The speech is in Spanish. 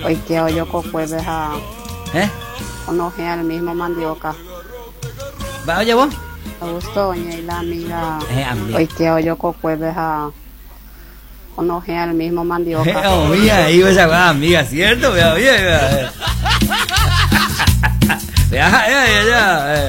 Hoy que hoy yo jueves a ¿Eh? conojé al mismo mandioca. ¿Va, oye vos? Me gustó, doña y la amiga. Amiga. Hoy que hoy yo jueves a conojé al mismo mandioca. Amiga, ahí esa va, amiga, ¿cierto? Vea, vea, vea. Vea, ya.